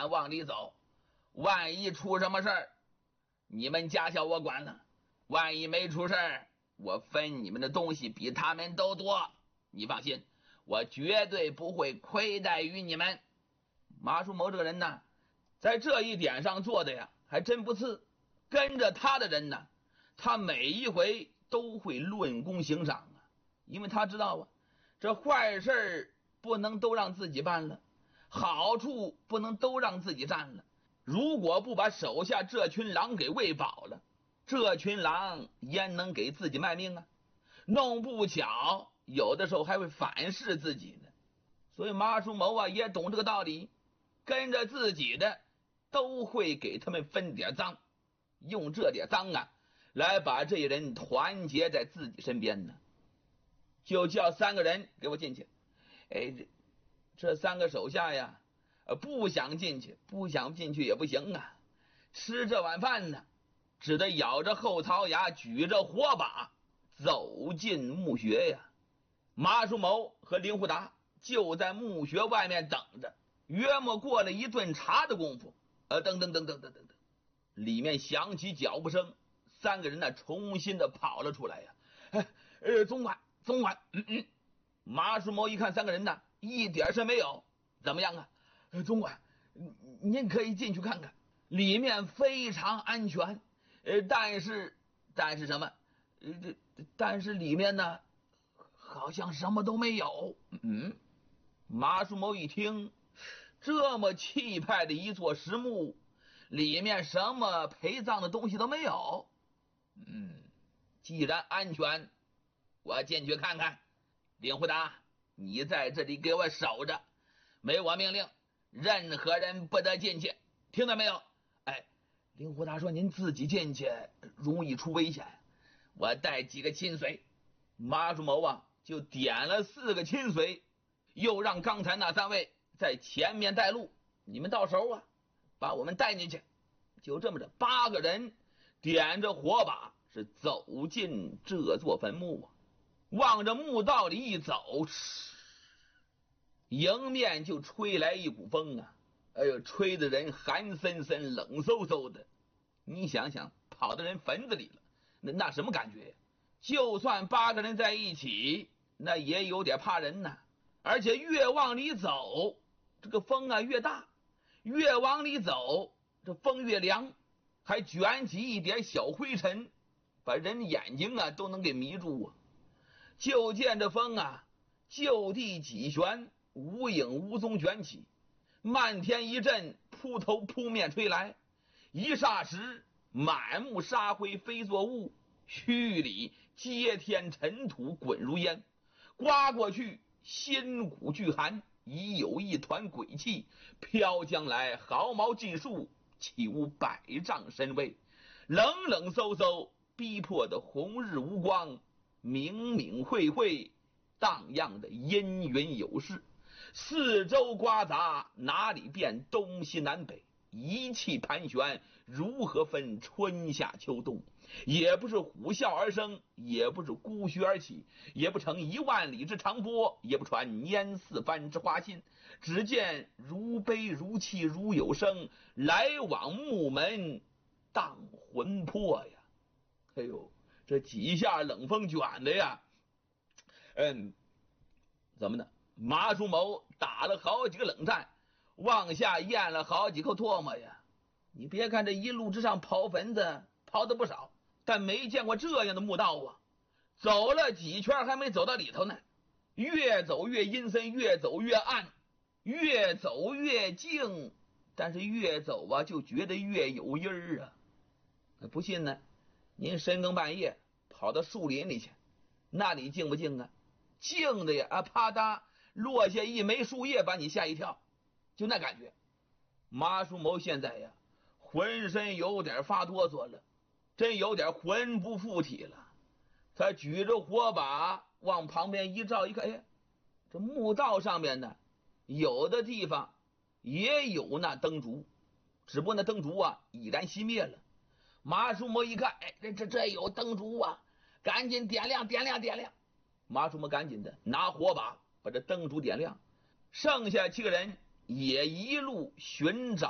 敢往里走，万一出什么事儿，你们家小我管了，万一没出事儿，我分你们的东西比他们都多，你放心，我绝对不会亏待于你们。马叔谋这个人呢，在这一点上做的呀还真不次，跟着他的人呢，他每一回都会论功行赏啊，因为他知道啊，这坏事不能都让自己办了，好处不能都让自己占了，如果不把手下这群狼给喂饱了，这群狼焉能给自己卖命啊？弄不巧有的时候还会反噬自己呢。所以马叔谋啊也懂这个道理，跟着自己的都会给他们分点赃，用这点赃啊来把这些人团结在自己身边呢。就叫3个人给我进去。这3个手下呀不想进去也不行啊，吃这碗饭呢只得咬着后槽牙，举着火把走进墓穴呀。马叔谋和林虎达就在墓穴外面等着，约莫过了一顿茶的功夫，等，里面响起脚步声，3个人呢重新的跑了出来呀。总管，马叔谋一看3个人呢一点事没有，怎么样啊？总管，您可以进去看看，里面非常安全，但是什么？但是里面呢好像什么都没有。马叔谋一听，这么气派的一座石墓，里面什么陪葬的东西都没有。既然安全，我进去看看。林虎达，你在这里给我守着，没我命令，任何人不得进去，听到没有？林虎达说您自己进去容易出危险，我带几个亲随。马叔谋啊就点了4个亲随，又让刚才那3位在前面带路，你们到时候啊把我们带进去。就这么着，8个人点着火把是走进这座坟墓啊。往着墓道里一走，迎面就吹来一股风啊，吹的人寒森森冷飕飕的。你想想，跑到人坟子里了，那什么感觉呀？就算8个人在一起，那也有点怕人呐。而且越往里走，这个风啊越大，越往里走这风越凉，还卷起一点小灰尘，把人眼睛啊都能给迷住啊。就见这风啊就地几旋，无影无踪卷起，漫天一阵扑头扑面吹来，一霎时满目沙灰飞作雾，虚里接天尘土滚如烟，刮过去心骨巨寒，已有一团鬼气飘将来，毫毛尽数，岂无100丈深微，冷冷飕飕，逼迫的红日无光，明明晦晦，荡漾的阴云有事，四周刮杂，哪里辨东西南北，一气盘旋，如何分春夏秋冬？也不是虎啸而生，也不是孤须而起，也不成10000里之长波，也不传年4番之花心，只见如悲如泣如有声，来往木门荡魂魄呀。这几下冷风卷的呀，怎么呢？马叔谋打了好几个冷战，往下咽了好几口唾沫呀。你别看这一路之上刨坟子刨的不少，但没见过这样的墓道啊。走了几圈还没走到里头呢，越走越阴森，越走越暗，越走越静，但是越走啊就觉得越有阴儿啊。不信呢，您深更半夜跑到树林里去，那里静不静啊？静的呀，啪嗒落下一枚树叶，把你吓一跳，就那感觉。马叔谋现在呀浑身有点发哆嗦了，真有点魂不附体了。他举着火把往旁边一照，一看，这墓道上面呢有的地方也有那灯烛，只不过那灯烛啊已然熄灭了。马叔谋一看，这有灯烛啊，赶紧点亮。马叔谋赶紧的拿火把把这灯烛点亮，剩下7个人也一路寻找